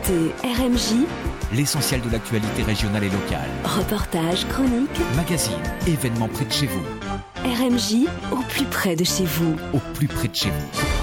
écoutez RMJ, l'essentiel de l'actualité régionale et locale. Reportages, chroniques, magazines, événements près de chez vous. RMJ, au plus près de chez vous. Au plus près de chez vous.